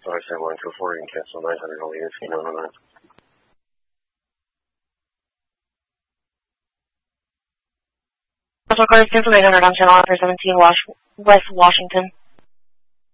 Sorry, 7124, you can cancel 900 all units, 909. Cancel cars, cancel 900 on channel after 17 West Washington.